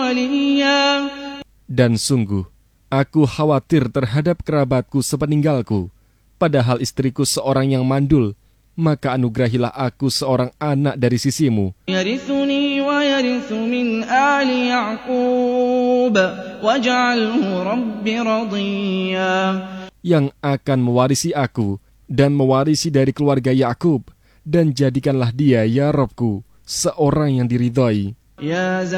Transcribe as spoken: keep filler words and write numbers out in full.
وليا. Dan sungguh, aku khawatir terhadap kerabatku sepeninggalku, padahal istriku seorang yang mandul, maka anugerahilah aku seorang anak dari sisimu. يرثني ويرث من آل يعقوب واجعله رب رضيا. Yang akan mewarisi aku dan mewarisi dari keluarga Yakub, dan jadikanlah dia, ya Rabbku, seorang yang diridhai. يا